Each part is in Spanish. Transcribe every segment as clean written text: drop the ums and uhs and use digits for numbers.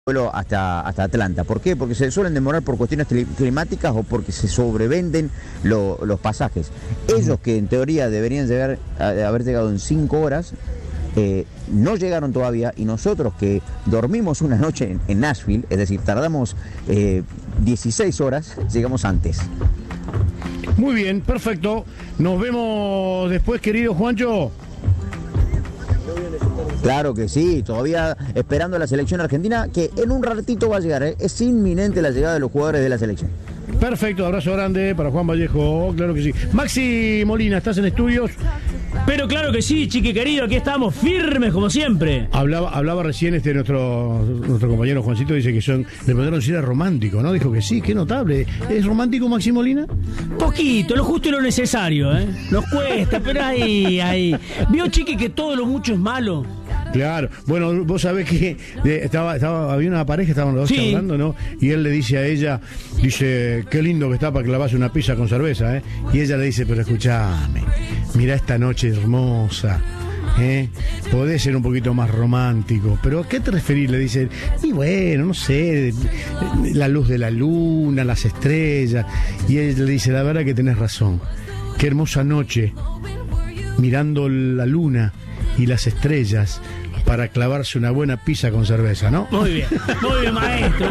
vuelo hasta Atlanta. ¿Por qué? Porque se suelen demorar por cuestiones climáticas o porque se sobrevenden los pasajes. Ellos, que en teoría deberían haber llegado en 5 horas, no llegaron todavía, y nosotros que dormimos una noche en Nashville, es decir, tardamos 16 horas, llegamos antes. Muy bien, perfecto. Nos vemos después, querido Juancho. Claro que sí, todavía esperando a la selección argentina, que en un ratito va a llegar, es inminente la llegada de los jugadores de la selección. Perfecto, abrazo grande para Juan Vallejo, claro que sí. Maxi Molina, ¿estás en estudios? Pero claro que sí, chiqui querido, aquí estamos firmes como siempre. Hablaba recién nuestro compañero Juancito, dice que le preguntaron si era romántico, ¿no? Dijo que sí, qué notable. ¿Es romántico Maxi Molina? Poquito, lo justo y lo necesario, ¿eh? Nos cuesta, pero ahí. ¿Vio, chiqui, que todo lo mucho es malo? Claro, bueno, vos sabés que había una pareja, estaban los dos charlando, ¿no? Y él le dice a ella, dice, qué lindo que está para clavarse una pizza con cerveza, ¿eh? Y ella le dice, pero escuchame, mirá esta noche hermosa, podés ser un poquito más romántico, pero ¿a qué te referís? Le dice, y bueno, no sé, la luz de la luna, las estrellas. Y él le dice, la verdad que tenés razón, qué hermosa noche, mirando la luna y las estrellas, para clavarse una buena pizza con cerveza, ¿no? Muy bien, maestro.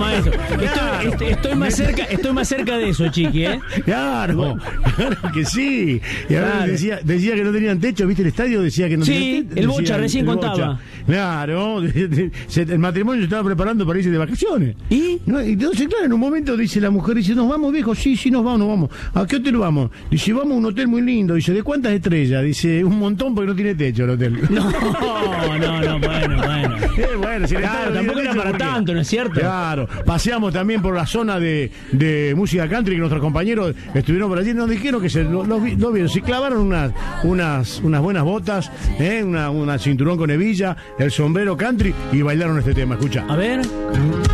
Estoy más cerca de eso, chiqui, ¿eh? Claro que sí. Y ahora decía que no tenían techo, ¿viste el estadio? Decía que no tenían techo. Sí, el Bocha recién contaba. Claro, el matrimonio se estaba preparando para irse de vacaciones. ¿Y? Entonces, claro, en un momento dice la mujer, dice, ¿nos vamos, viejo? Sí, nos vamos. ¿A qué hotel vamos? Dice, vamos a un hotel muy lindo. Dice, ¿de cuántas estrellas? Dice, un montón porque no tiene techo el hotel. No, bueno. Si claro, tampoco era para tanto, ¿no es cierto? Claro, paseamos también por la zona de música country, que nuestros compañeros estuvieron por allí, nos dijeron que lo vieron, se clavaron unas buenas botas, una cinturón con hebilla, el sombrero country, y bailaron este tema, escucha. A ver.